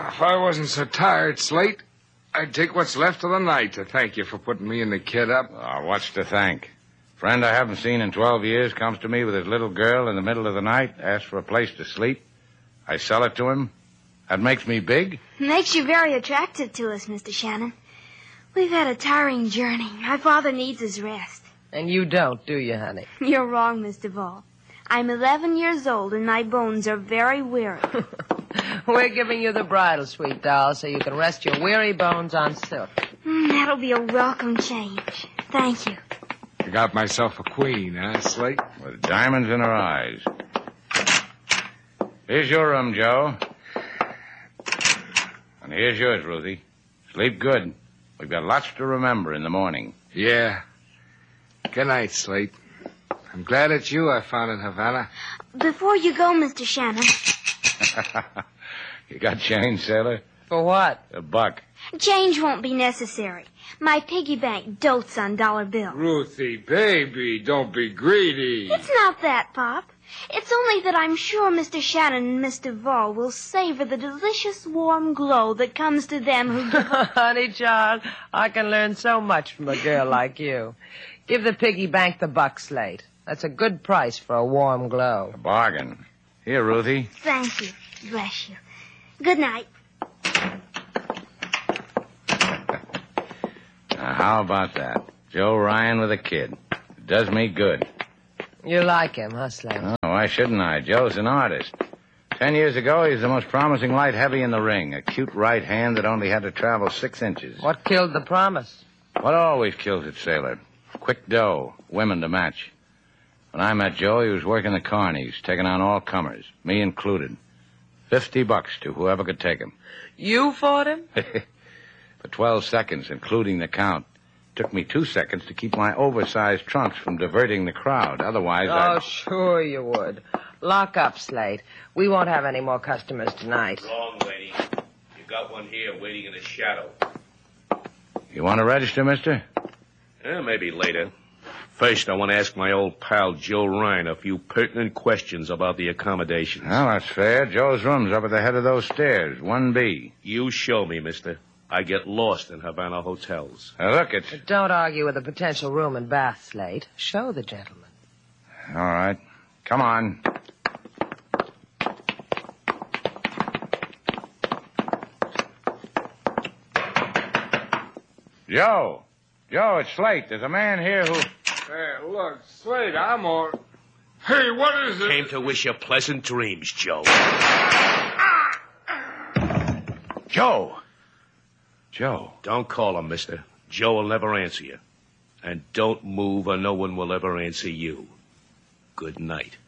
If I wasn't so tired, Slate, I'd take what's left of the night to thank you for putting me and the kid up. What's to thank? Friend I haven't seen in 12 years comes to me with his little girl in the middle of the night, asks for a place to sleep. I sell it to him. That makes me big? Makes you very attractive to us, Mr. Shannon. We've had a tiring journey. My father needs his rest. And you don't, do you, honey? You're wrong, Mr. Ball. I'm 11 years old, and my bones are very weary. We're giving you the bridal, sweet doll, so you can rest your weary bones on silk. That'll be a welcome change. Thank you. I got myself a queen, huh, Slate? With diamonds in her eyes. Here's your room, Joe. And here's yours, Ruthie. Sleep good. We've got lots to remember in the morning. Yeah. Good night, Slate. I'm glad it's you I found in Havana. Before you go, Mr. Shannon. You got change, sailor? For what? $1. Change won't be necessary. My piggy bank dotes on dollar bills. Ruthie, baby, don't be greedy. It's not that, Pop. It's only that I'm sure Mr. Shannon and Mr. Vall will savor the delicious warm glow that comes to them who give up. Honey, child, I can learn so much from a girl like you. Give the piggy bank the $1, Slate. That's a good price for a warm glow. A bargain. Here, Ruthie. Thank you. Bless you. Good night. Now, how about that? Joe Ryan with a kid. It does me good. You like him, huh, Slate? Oh, why shouldn't I? Joe's an artist. 10 years ago, he was the most promising light heavy in the ring. A cute right hand that only had to travel 6 inches. What killed the promise? What always kills it, sailor? Quick dough, women to match. When I met Joe, he was working the carnies, taking on all comers, me included. $50 to whoever could take him. You fought him? For 12 seconds, including the count. Took me 2 seconds to keep my oversized trunks from diverting the crowd. Otherwise, Oh, sure you would. Lock up, Slate. We won't have any more customers tonight. Wrong, lady. You got one here waiting in the shadow. You want to register, mister? Maybe later. First, I want to ask my old pal Joe Ryan a few pertinent questions about the accommodations. Well, that's fair. Joe's room's up at the head of those stairs, 1B. You show me, mister. I get lost in Havana hotels. Now, look, it's... But don't argue with a potential room and bath, Slate. Show the gentleman. All right. Come on. Joe! Joe, it's Slate. There's a man here who... Hey, look, Slate, I'm all... Hey, what is it? Came to wish you pleasant dreams, Joe. Joe! Joe. Don't call him, mister. Joe will never answer you. And don't move or no one will ever answer you. Good night.